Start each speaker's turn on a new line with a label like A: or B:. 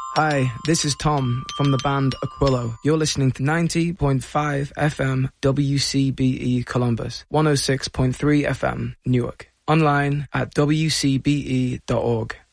A: Hi, this is Tom from the band Aquilo. You're listening to 90.5 FM WCBE Columbus, 106.3 FM Newark. Online at wcbe.org.